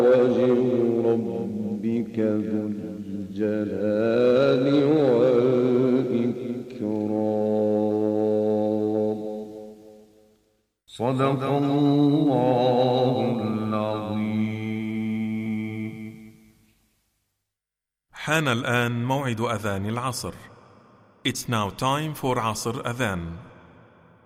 وجه ربك ذو الجلال والإكرام. صدق الله العظيم. حان الآن موعد أذان العصر. It's now time for Asr Adhan.